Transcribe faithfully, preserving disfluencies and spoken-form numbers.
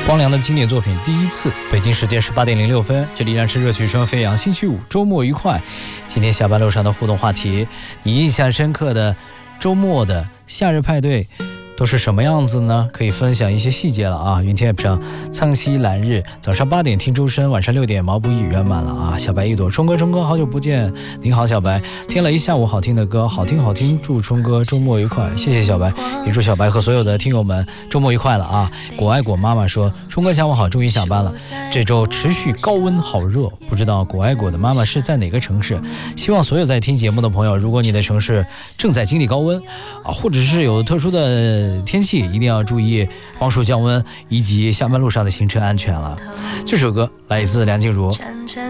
光良的经典作品《第一次》。北京时间十八点零六分，这里依然是热曲声飞扬，星期五周末愉快。今天下班路上的互动话题，你印象深刻的周末的夏日派对都是什么样子呢？可以分享一些细节了啊！云天上苍溪蓝日，早上八点听周深，晚上六点毛不易圆满了啊！小白一朵，冲哥冲哥好久不见，您好小白，听了一下午好听的歌，好听好听，祝冲哥周末愉快，谢谢小白，也祝小白和所有的听友们周末愉快了啊！果爱果妈妈说，冲哥下午好，终于下班了，这周持续高温好热，不知道果爱果的妈妈是在哪个城市？希望所有在听节目的朋友，如果你的城市正在经历高温啊，或者是有特殊的天气，一定要注意防暑降温以及下班路上的行车安全了。这首歌来自梁静茹，